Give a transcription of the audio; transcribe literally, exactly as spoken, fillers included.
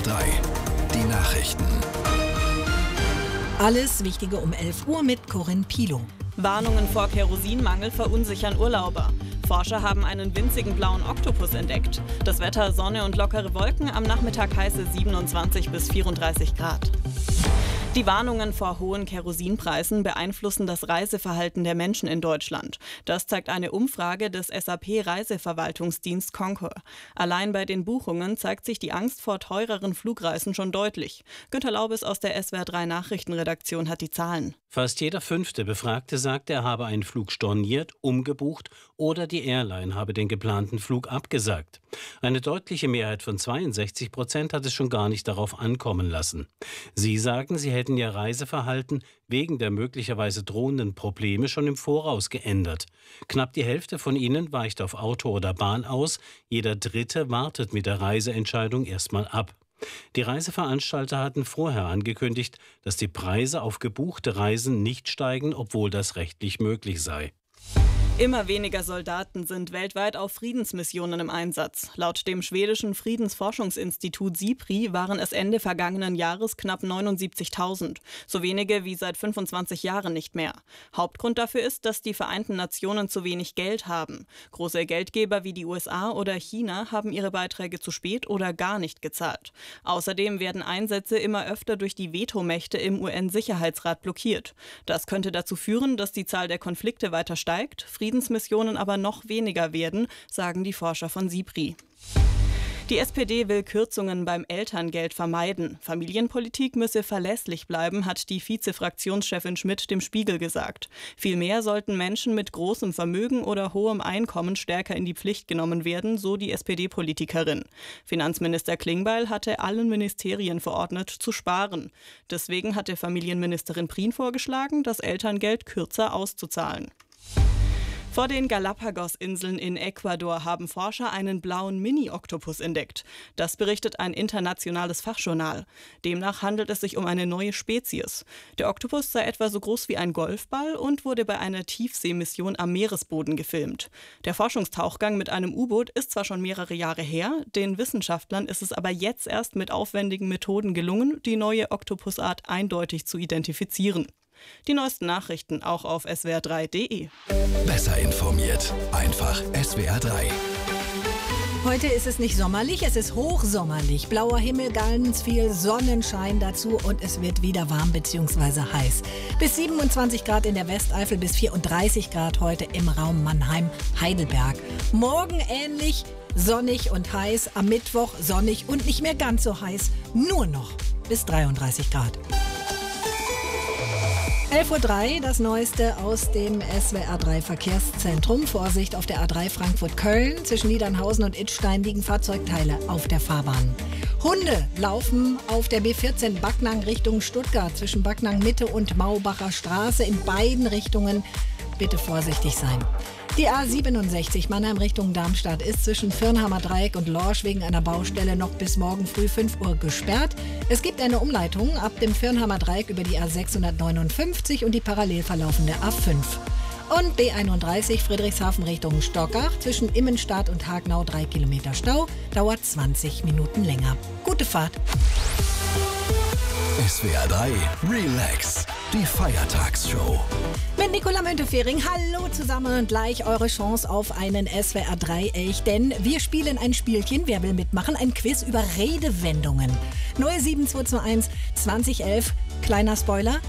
drei, die Nachrichten. Alles Wichtige um elf Uhr mit Corinne Pilow. Warnungen vor Kerosinmangel verunsichern Urlauber. Forscher haben einen winzigen blauen Oktopus entdeckt. Das Wetter: Sonne und lockere Wolken, am Nachmittag heiße siebenundzwanzig bis vierunddreißig Grad. Die Warnungen vor hohen Kerosinpreisen beeinflussen das Reiseverhalten der Menschen in Deutschland. Das zeigt eine Umfrage des S A P-Reiseverwaltungsdienst Concur. Allein bei den Buchungen zeigt sich die Angst vor teureren Flugreisen schon deutlich. Günter Laubes aus der S W R drei Nachrichtenredaktion hat die Zahlen. Fast jeder fünfte Befragte sagt, er habe einen Flug storniert, umgebucht oder die Airline habe den geplanten Flug abgesagt. Eine deutliche Mehrheit von zweiundsechzig Prozent hat es schon gar nicht darauf ankommen lassen. Sie sagen, sie hätten ihr Reiseverhalten wegen der möglicherweise drohenden Probleme schon im Voraus geändert. Knapp die Hälfte von ihnen weicht auf Auto oder Bahn aus, jeder Dritte wartet mit der Reiseentscheidung erstmal ab. Die Reiseveranstalter hatten vorher angekündigt, dass die Preise auf gebuchte Reisen nicht steigen, obwohl das rechtlich möglich sei. Immer weniger Soldaten sind weltweit auf Friedensmissionen im Einsatz. Laut dem schwedischen Friedensforschungsinstitut SIPRI waren es Ende vergangenen Jahres knapp neunundsiebzigtausend. So wenige wie seit fünfundzwanzig Jahren nicht mehr. Hauptgrund dafür ist, dass die Vereinten Nationen zu wenig Geld haben. Große Geldgeber wie die U S A oder China haben ihre Beiträge zu spät oder gar nicht gezahlt. Außerdem werden Einsätze immer öfter durch die Vetomächte im U N-Sicherheitsrat blockiert. Das könnte dazu führen, dass die Zahl der Konflikte weiter steigt, Friedensmissionen aber noch weniger werden, sagen die Forscher von SIPRI. Die S P D will Kürzungen beim Elterngeld vermeiden. Familienpolitik müsse verlässlich bleiben, hat die Vize-Fraktionschefin Schmidt dem Spiegel gesagt. Vielmehr sollten Menschen mit großem Vermögen oder hohem Einkommen stärker in die Pflicht genommen werden, so die S P D-Politikerin. Finanzminister Klingbeil hatte allen Ministerien verordnet, zu sparen. Deswegen hatte Familienministerin Prien vorgeschlagen, das Elterngeld kürzer auszuzahlen. Vor den Galapagos-Inseln in Ecuador haben Forscher einen blauen Mini-Oktopus entdeckt. Das berichtet ein internationales Fachjournal. Demnach handelt es sich um eine neue Spezies. Der Oktopus sei etwa so groß wie ein Golfball und wurde bei einer Tiefseemission am Meeresboden gefilmt. Der Forschungstauchgang mit einem U-Boot ist zwar schon mehrere Jahre her, den Wissenschaftlern ist es aber jetzt erst mit aufwendigen Methoden gelungen, die neue Oktopusart eindeutig zu identifizieren. Die neuesten Nachrichten auch auf S W R drei punkt de. Besser informiert, einfach S W R drei. Heute ist es nicht sommerlich, es ist hochsommerlich. Blauer Himmel, ganz viel Sonnenschein dazu und es wird wieder warm bzw. heiß. Bis siebenundzwanzig Grad in der Westeifel, bis vierunddreißig Grad heute im Raum Mannheim-Heidelberg. Morgen ähnlich sonnig und heiß, am Mittwoch sonnig und nicht mehr ganz so heiß, nur noch bis dreiunddreißig Grad. elf Uhr drei, das Neueste aus dem S W R drei Verkehrszentrum. Vorsicht auf der A drei Frankfurt-Köln. Zwischen Niedernhausen und Idstein liegen Fahrzeugteile auf der Fahrbahn. Hunde laufen auf der B vierzehn Backnang Richtung Stuttgart. Zwischen Backnang Mitte und Maubacher Straße in beiden Richtungen. Bitte vorsichtig sein. Die A siebenundsechzig Mannheim Richtung Darmstadt ist zwischen Firnhammer Dreieck und Lorsch wegen einer Baustelle noch bis morgen früh fünf Uhr gesperrt. Es gibt eine Umleitung ab dem Firnhammer Dreieck über die A sechshundertneunundfünfzig und die parallel verlaufende A fünf. Und B einunddreißig Friedrichshafen Richtung Stockach zwischen Immenstadt und Hagnau drei Kilometer Stau, dauert zwanzig Minuten länger. Gute Fahrt! S W R drei Relax, die Feiertagsshow. Mit Nicola Müntefering. Hallo zusammen und gleich eure Chance auf einen S W R drei Elch, denn wir spielen ein Spielchen. Wer will mitmachen? Ein Quiz über Redewendungen. null sieben zwei zwei eins zwanzig elf. Kleiner Spoiler.